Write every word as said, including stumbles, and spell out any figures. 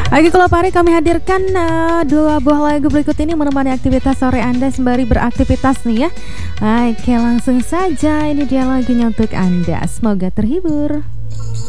Oke, kalau Pari kami hadirkan uh, dua buah lagu berikut ini menemani aktivitas sore Anda sembari beraktivitas nih ya. Oke, langsung saja ini dia lagunya untuk Anda. Semoga terhibur.